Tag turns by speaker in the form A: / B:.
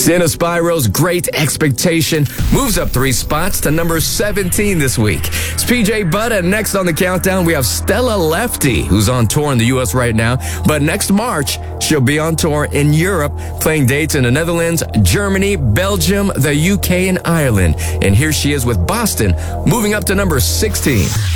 A: Cinespiro's Great Expectation moves up 3 spots to number 17 this week. It's PJ Budd, and next on the countdown, we have Stella Lefty, who's on tour in the U.S. right now. But next March, she'll be on tour in Europe, playing dates in the Netherlands, Germany, Belgium, the UK, and Ireland. And here she is with Boston, moving up to number 16.